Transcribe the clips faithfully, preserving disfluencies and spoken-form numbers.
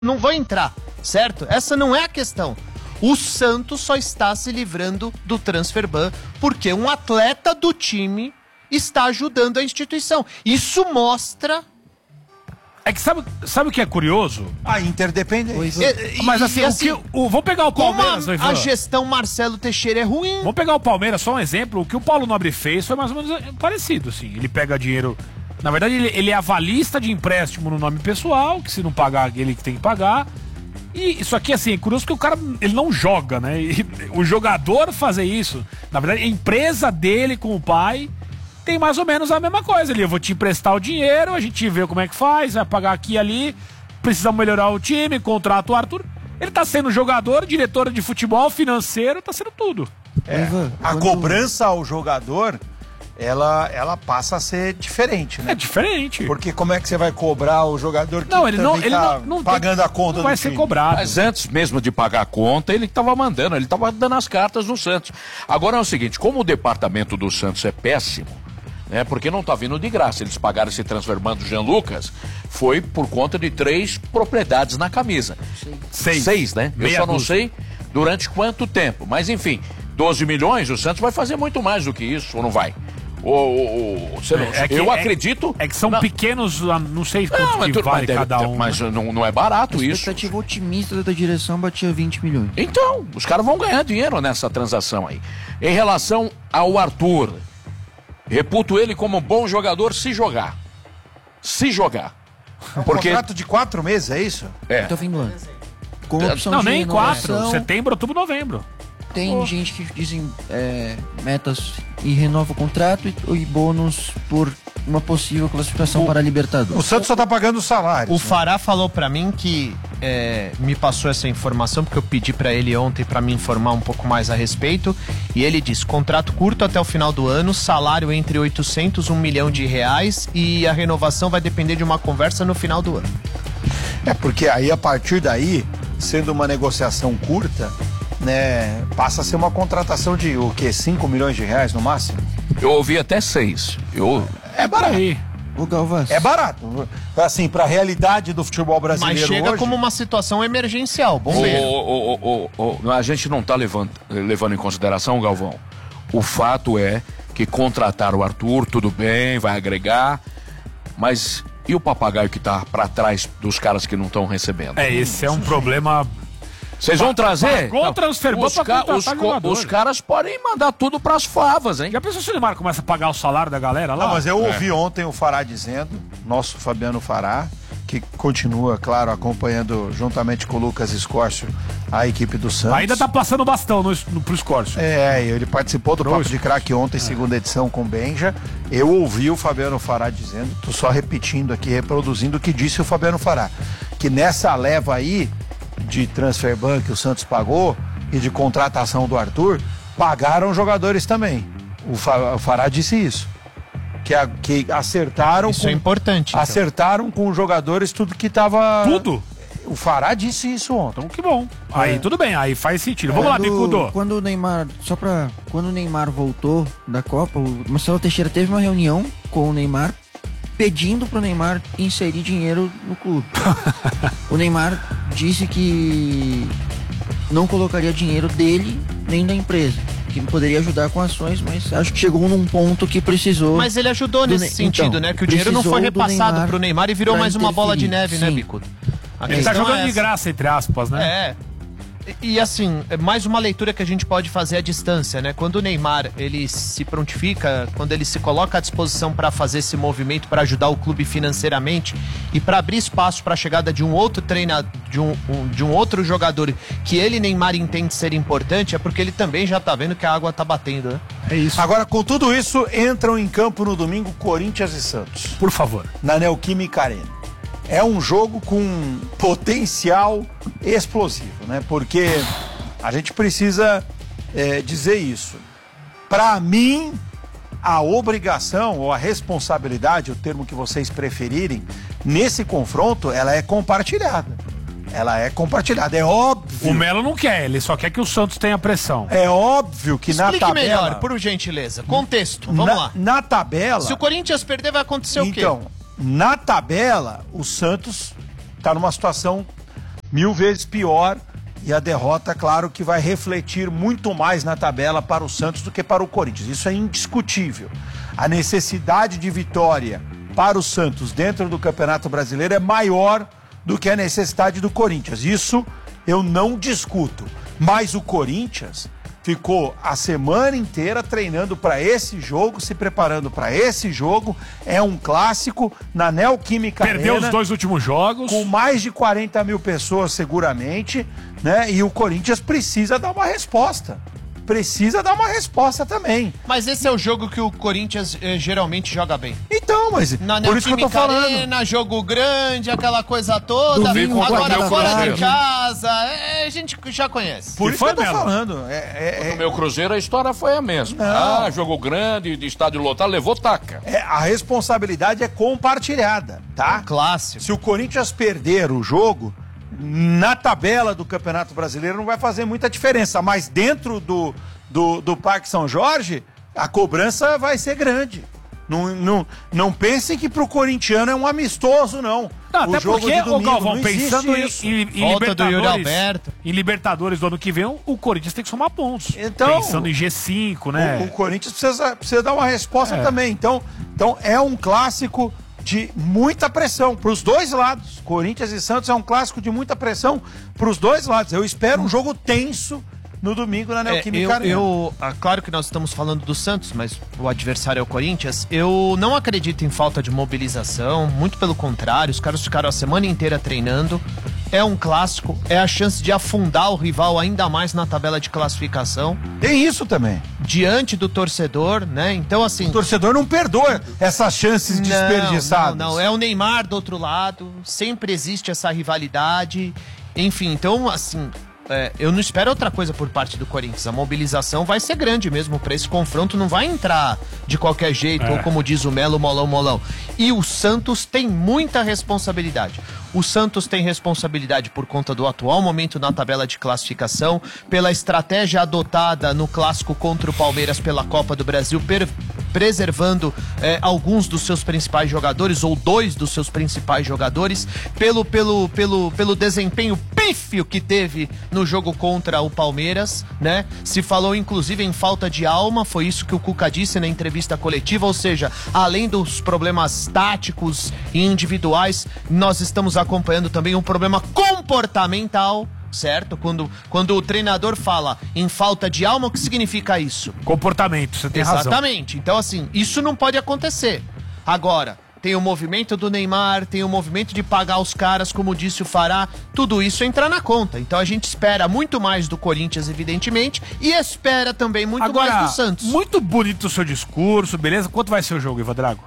não vão entrar, certo? Essa não é a questão. O Santos só está se livrando do transfer ban porque um atleta do time está ajudando a instituição. Isso mostra... É que sabe, sabe o que é curioso? A interdependência. E, Mas assim, e, assim o que, o, vamos pegar o Palmeiras. como a, a gestão Marcelo Teixeira é ruim. Vamos pegar o Palmeiras, só um exemplo. O que o Paulo Nobre fez foi mais ou menos parecido, assim. Ele pega dinheiro... Na verdade, ele, ele é avalista de empréstimo no nome pessoal, que se não pagar, ele que tem que pagar. E isso aqui, assim, é curioso que o cara, ele não joga, né? E o jogador fazer isso, na verdade, a empresa dele com o pai tem mais ou menos a mesma coisa. Ele, eu vou te emprestar o dinheiro, a gente vê como é que faz, vai pagar aqui e ali, precisamos melhorar o time, contrato o Arthur. Ele tá sendo jogador, diretor de futebol, financeiro, tá sendo tudo. É, a cobrança ao jogador... Ela, ela passa a ser diferente, né? É diferente. Porque como é que você vai cobrar o jogador que não, ele não, ele tá não, não pagando tem, a conta não vai do ser time? cobrado. Mas antes mesmo de pagar a conta, ele estava mandando, ele estava dando as cartas no Santos. Agora é o seguinte, como o departamento do Santos é péssimo, né? Porque não está vindo de graça. Eles pagaram esse transfer ban do Jean Lucas, foi por conta de três propriedades na camisa. Seis. Seis, né? Eu Meia só não dúzia. sei durante quanto tempo. Mas enfim, doze milhões, o Santos vai fazer muito mais do que isso, ou não vai? O, o, o, você não, É que- eu é- acredito. É que são não, pequenos, não sei quanto não, mas, que tudo- vale mas deve- cada um. mas né? não, não é barato A isso. expectativa otimista da direção batia vinte milhões. Então, os caras vão ganhar dinheiro nessa transação aí. Em relação ao Arthur, reputo ele como um bom jogador se jogar. Se jogar. É um Porque contrato de quatro meses, é isso? é, Até o fim do ano. Com opção Não, de nem quatro. renovação. Setembro, outubro, novembro. Tem gente que dizem é, metas e renova o contrato e, e bônus por uma possível classificação para a O Libertadores. Santos só tá pagando o salário. O Fará falou pra mim que é, me passou essa informação porque eu pedi pra ele ontem pra me informar um pouco mais a respeito e ele disse, contrato curto até o final do ano, salário entre oitocentos e um milhão de reais e a renovação vai depender de uma conversa no final do ano. É porque aí, a partir daí, sendo uma negociação curta, né, passa a ser uma contratação de o quê? cinco milhões de reais no máximo? eu ouvi até seis. Eu, É barato. Aí. O Galvas. É barato. Assim, pra realidade do futebol Mas brasileiro chega hoje... como uma situação emergencial, o, bombeiro. o, o, o, o, a gente não está levando, levando em consideração, Galvão. O fato é que contratar o Arthur, tudo bem, vai agregar, mas e o papagaio que tá para trás dos caras que não estão recebendo? É, esse é um problema. Vocês vão trazer? pagou o transfer ban os, pra ca- contratar os, co- jogador. os caras podem mandar tudo pras favas, hein? Já pensou se o Neymar começa a pagar o salário da galera lá? Não, mas eu ouvi ontem o Fará dizendo, nosso Fabiano Fará, que continua, claro, acompanhando juntamente com o Lucas Escórcio a equipe do Santos. Ainda tá passando bastão no, no, pro Escórcio. É, ele participou do Trouxe. Papo de Craque ontem, segunda edição com o Benja. Eu ouvi o Fabiano Fará dizendo, tô só repetindo aqui, reproduzindo o que disse o Fabiano Fará, que nessa leva aí de transfer ban que o Santos pagou e de contratação do Arthur, pagaram jogadores também. O, Fa, o Fará disse isso. Que, a, que acertaram Isso com, é importante. então. acertaram com os jogadores tudo que tava... Tudo? O Fará disse isso ontem. Então que bom. Aí tudo bem, aí faz sentido. Vamos lá, Bicudo. Quando o Neymar, só pra. Quando o Neymar voltou da Copa, o Marcelo Teixeira teve uma reunião com o Neymar pedindo pro Neymar inserir dinheiro no clube. O Neymar disse que não colocaria dinheiro dele nem da empresa, que poderia ajudar com ações, mas acho que chegou num ponto que precisou. Mas ele ajudou do nesse Ne- sentido, então, né? Que o dinheiro não foi precisou do repassado Neymar pro Neymar e virou pra mais uma bola de neve, interferir. né, Sim. Bicudo? A Ele tá questão jogando é de essa. graça, entre aspas, né? É. E, e, assim, é mais uma leitura que a gente pode fazer à distância, né? Quando o Neymar, ele se prontifica, quando ele se coloca à disposição para fazer esse movimento, para ajudar o clube financeiramente e para abrir espaço para a chegada de um outro treinador, de um, um- de um outro jogador que ele, Neymar, entende ser importante, é porque ele também já tá vendo que a água tá batendo, né? É isso. Agora, com tudo isso, entram em campo no domingo Corinthians e Santos, Por favor. na Neoquímica Arena. É um jogo com potencial explosivo, né? Porque a gente precisa é, dizer isso. Para mim, a obrigação ou a responsabilidade, o termo que vocês preferirem, nesse confronto, ela é compartilhada. Ela é compartilhada. É óbvio. O Melo não quer, ele só quer que o Santos tenha pressão. É óbvio que na Explique tabela. melhor, por gentileza. Contexto, vamos na, lá. Na tabela. Se o Corinthians perder, vai acontecer o quê? Então, na tabela, o Santos está numa situação mil vezes pior. E a derrota, claro, que vai refletir muito mais na tabela para o Santos do que para o Corinthians. Isso é indiscutível. A necessidade de vitória para o Santos dentro do Campeonato Brasileiro é maior do que a necessidade do Corinthians. Isso eu não discuto. Mas o Corinthians ficou a semana inteira treinando para esse jogo, se preparando para esse jogo. É um clássico na Neoquímica Arena. Perdeu os dois últimos jogos. Com mais de quarenta mil pessoas, seguramente, né? E o Corinthians precisa dar uma resposta. Precisa dar uma resposta também. Mas esse é o jogo que o Corinthians eh, geralmente joga bem. Então, mas Na por isso que eu tô Neoquímica falando. Arena, jogo grande, aquela coisa toda. Domingo, Agora quarta-feira. fora de casa, é, a gente já conhece. Por E isso foi que eu tô mesmo. falando. É, é, No é, meu Cruzeiro a história foi a mesma. Não. Ah, jogo grande, de estádio lotado, levou taca. é, a responsabilidade é compartilhada, tá? Clássico. Se o Corinthians perder o jogo, na tabela do Campeonato Brasileiro não vai fazer muita diferença. Mas dentro do, do, do Parque São Jorge, a cobrança vai ser grande. Não, não, não pensem que pro corintiano é um amistoso, não. Não, O até jogo porque, de ô domingo, Galvão, não existe pensando em, isso. em, em Volta do Yuri Libertadores, Alberto. em Libertadores do ano que vem, o Corinthians tem que somar pontos. Então, pensando em G cinco, né? O, o Corinthians precisa, precisa dar uma resposta É. também. Então, então é um clássico de muita pressão para os dois lados. Corinthians e Santos é um clássico de muita pressão para os dois lados. Eu espero um jogo tenso no domingo na É, Neoquímica eu, Arena. eu, ah, claro que nós estamos falando do Santos, mas o adversário é o Corinthians. Eu não acredito em falta de mobilização, muito pelo contrário, os caras ficaram a semana inteira treinando. É um clássico, é a chance de afundar o rival ainda mais na tabela de classificação, Tem isso também. diante do torcedor, né? Então, assim. O torcedor não perdoa essas chances desperdiçadas. Não, não, é o Neymar do outro lado, sempre existe essa rivalidade. Enfim, então, assim. É, eu não espero outra coisa por parte do Corinthians. A mobilização vai ser grande mesmo para esse confronto. Não vai entrar de qualquer jeito, É. ou como diz o Melo, molão, molão. E o Santos tem muita responsabilidade. O Santos tem responsabilidade por conta do atual momento na tabela de classificação, pela estratégia adotada no clássico contra o Palmeiras pela Copa do Brasil, per- preservando é, alguns dos seus principais jogadores, ou dois dos seus principais jogadores, pelo, pelo, pelo, pelo desempenho pífio que teve no jogo contra o Palmeiras, né? Se falou inclusive em falta de alma, foi isso que o Cuca disse na entrevista coletiva, ou seja, além dos problemas táticos e individuais, nós estamos acompanhando também um problema comportamental, certo? Quando, quando o treinador fala em falta de alma, o que significa isso? Comportamento, você tem razão. Exatamente. Então, assim, isso não pode acontecer. Agora, tem o movimento do Neymar, tem o movimento de pagar os caras, como disse o Fará, tudo isso entra na conta. Então a gente espera muito mais do Corinthians, evidentemente, e espera também muito Agora, mais do Santos. muito bonito o seu discurso, beleza? Quanto vai ser o jogo, Ivan Drago?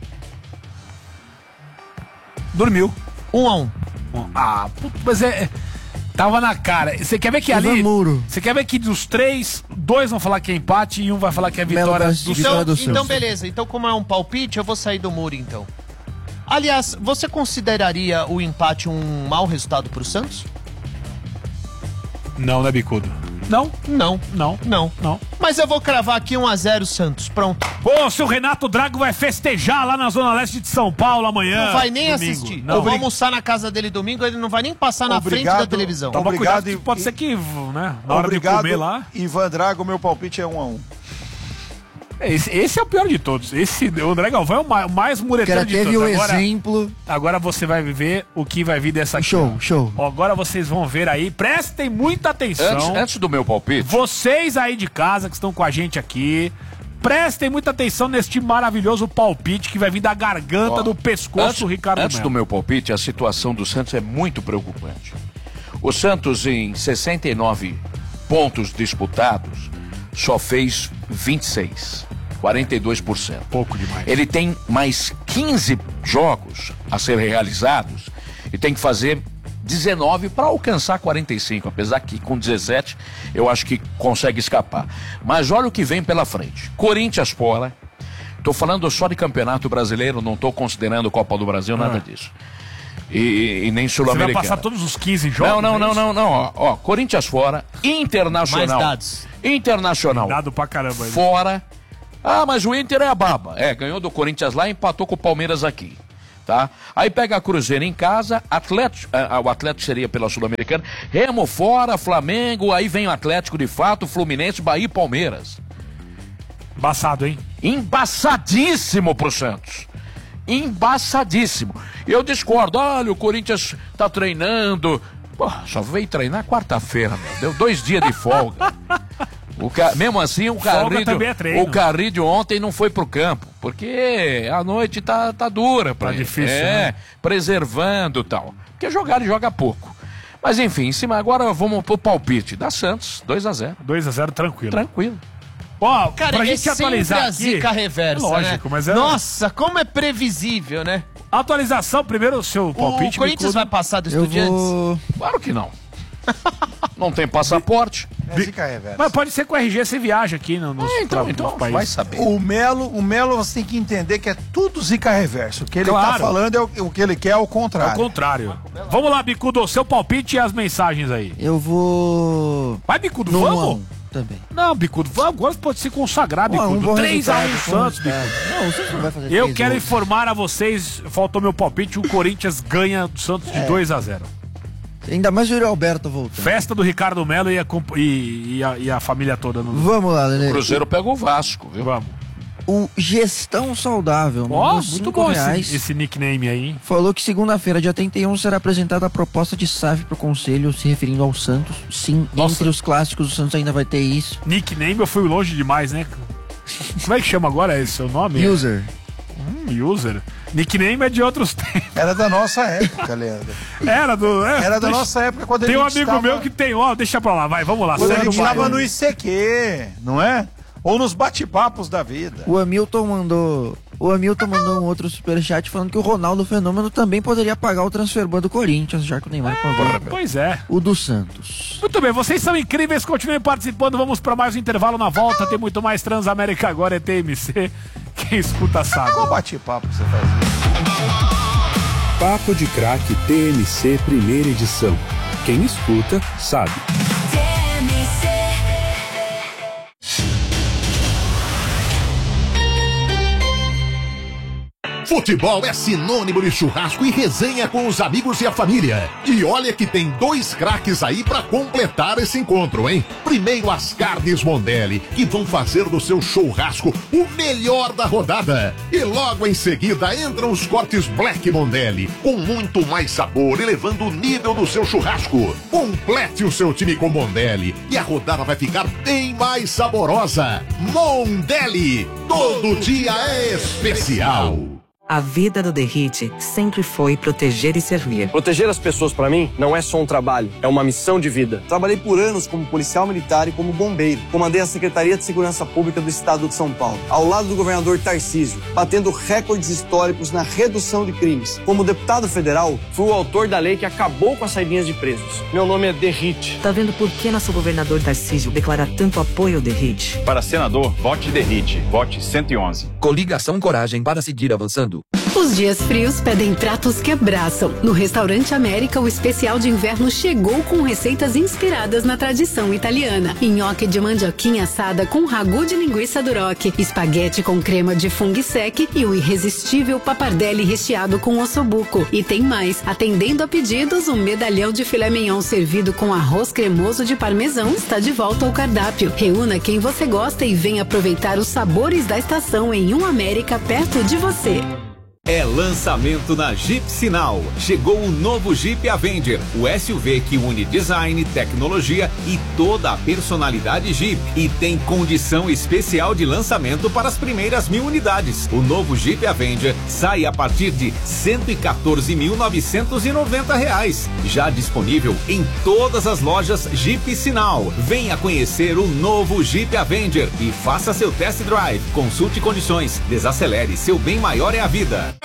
Dormiu. Um a um. Ah, puto, mas é... Tava na cara. Você quer ver que Ivan ali... Muro. Você quer ver que dos três, dois vão falar que é empate e um vai falar que é Melo vitória vai do de Então, vitória do então Santos. beleza. Então, como é um palpite, eu vou sair do muro, então. Aliás, você consideraria o empate um mau resultado pro Santos? Não, né, Bicudo? Não, Não. não, Não. não. Mas eu vou cravar aqui um a zero Santos. Pronto. Pô, seu Renato Drago vai festejar lá na Zona Leste de São Paulo amanhã. Não vai nem domingo. assistir. Não. Eu vou almoçar na casa dele domingo, ele não vai nem passar na frente Obrigado. da televisão. Tá Toma Obrigado cuidado, que e- pode ser que, né, na hora Obrigado, de comer lá... Ivan Drago, meu palpite é um a um. Esse, esse é o pior de todos. Esse, o André Galvão é o mais, o mais O muretão cara de teve todos. o Agora, exemplo. agora você vai ver o que vai vir dessa aqui. Show, ó. show. Ó, agora vocês vão ver aí. Prestem muita atenção. Antes, antes do meu palpite, Vocês aí de casa que estão com a gente aqui, prestem muita atenção neste maravilhoso palpite que vai vir da garganta, ó, do pescoço antes, do Ricardo antes Melo. do meu palpite, a situação do Santos é muito preocupante. O Santos, em sessenta e nove pontos disputados, só fez vinte e seis, quarenta e dois por cento. Pouco demais. Ele tem mais quinze jogos a serem realizados e tem que fazer dezenove para alcançar quarenta e cinco, apesar que com dezessete eu acho que consegue escapar. Mas olha o que vem pela frente. Corinthians fora. Tô falando só de Campeonato Brasileiro, não tô considerando Copa do Brasil, nada disso. E, e nem Você vai Sul-Americana. passar todos os quinze jogos? Não, não, é não, isso? não, não. Ó, ó, Corinthians fora, Internacional. Mais dados. Internacional. Dado pra caramba. Aí. Fora. Ah, mas o Inter é a baba. É, ganhou do Corinthians lá e empatou com o Palmeiras aqui. Tá? Aí pega a Cruzeiro em casa, Atlético, ah, o Atlético seria pela Sul-Americana, Remo fora, Flamengo, aí vem o Atlético de fato, Fluminense, Bahia e Palmeiras. Embaçado, hein? Embaçadíssimo pro Santos. Embaçadíssimo. Eu discordo, olha, o Corinthians tá treinando. Pô, só veio treinar quarta-feira, meu. Deu dois dias de folga. O ca... Mesmo assim, o Carrilho, é o Carrilho ontem não foi pro campo, porque a noite tá, tá dura pra tá ele. difícil, é, né? Preservando e tal. Porque jogar ele joga pouco. Mas enfim, em cima agora vamos pro palpite. Da Santos, dois a zero. dois a zero tranquilo. Tranquilo. Ó, Cara, pra é gente atualizar a aqui... zica reversa, Lógico, né? mas é... Nossa, como é previsível, né? Atualização, primeiro o seu palpite. O Corinthians Bicudo. vai passar do Eu Estudiantes? vou... Claro que não. Não tem passaporte. É zica reversa. Mas pode ser com o R G você viaja aqui no, nos, Ah, então, pra- então nos países. vai saber. O Melo, o Melo você tem que entender que é tudo zica reverso. O que ele Claro. tá falando é o, o que ele quer ao Ao contrário. contrário. Vamos lá, Bicudo, seu palpite e as mensagens aí. Eu vou... Vai, Bicudo, No vamos? um a um também. Não, Bicudo, vamos, agora pode se consagrar, Um a um, Bicudo. bom três a um resultado, bom Santos, resultado. Bicudo. Não, o Santos não vai fazer Eu três quero gols. informar a vocês, faltou meu palpite, o Corinthians ganha do Santos de dois a zero. Ainda mais o Yuri Alberto voltando. Festa do Ricardo Melo e a, comp- e, e a, e a família toda no... Vamos lá, Lelê. O Cruzeiro pega o Vasco, viu? Vamos. O Gestão Saudável, Ó, mandou muito cinco bom reais, esse, esse nickname aí, hein? falou que segunda-feira, dia trinta e um, será apresentada a proposta de S A F pro Conselho, se referindo ao Santos. Sim, Nossa. entre os clássicos, o Santos ainda vai ter isso. Nickname eu fui longe demais, né? Como é que chama agora esse seu nome? User. Hum, user. Nickname é de outros tempos. Era da nossa época, Leandro. Era do... é, Era da deixa- nossa época quando Tem a um gente amigo tava, meu que tem, ó, deixa pra lá, vai, vamos lá. quando a segue o gente tava baile. no I C Q, não é? Ou nos bate-papos da vida. O Hamilton mandou. O Hamilton mandou um outro superchat falando que o Ronaldo Fenômeno também poderia pagar o transferban do Corinthians, já que o Neymar pagou Pois é. o do Santos. Muito bem, vocês são incríveis, continuem participando, vamos pra mais um intervalo na volta, tem muito mais Transamérica agora, é T M C, quem escuta sabe. Qual bate-papo que você faz isso? Papo de Craque T M C Primeira Edição. Quem escuta, sabe. Futebol é sinônimo de churrasco e resenha com os amigos e a família. E olha que tem dois craques aí pra completar esse encontro, hein? Primeiro as carnes Mondelli, que vão fazer do seu churrasco o melhor da rodada. E logo em seguida entram os cortes Black Mondelli, com muito mais sabor, elevando o nível do seu churrasco. Complete o seu time com Mondelli e a rodada vai ficar bem mais saborosa. Mondelli, todo dia é especial. A vida do Derrite sempre foi proteger e servir. Proteger as pessoas, pra mim, não é só um trabalho, é uma missão de vida. Trabalhei por anos como policial militar e como bombeiro. Comandei a Secretaria de Segurança Pública do Estado de São Paulo, ao lado do governador Tarcísio, batendo recordes históricos na redução de crimes. Como deputado federal, fui o autor da lei que acabou com as saidinhas de presos. Meu nome é Derrite. Tá vendo por que nosso governador Tarcísio declara tanto apoio ao Derrite? Para senador, vote Derrite. Vote cento e onze. Coligação Coragem para seguir avançando. Os dias frios pedem pratos que abraçam. No Restaurante América, o especial de inverno chegou com receitas inspiradas na tradição italiana. Nhoque de mandioquinha assada com ragu de linguiça duroc, espaguete com crema de funghi sec e o irresistível papardelli recheado com ossobuco. E tem mais, atendendo a pedidos, um medalhão de filé mignon servido com arroz cremoso de parmesão está de volta ao cardápio. Reúna quem você gosta e venha aproveitar os sabores da estação em um América perto de você. É lançamento na Jeep Sinal. Chegou o novo Jeep Avenger, o S U V que une design, tecnologia e toda a personalidade Jeep. E tem condição especial de lançamento para as primeiras mil unidades. O novo Jeep Avenger sai a partir de cento e quatorze mil novecentos e noventa reais. Já disponível em todas as lojas Jeep Sinal. Venha conhecer o novo Jeep Avenger e faça seu test drive. Consulte condições. Desacelere, seu bem maior é a vida.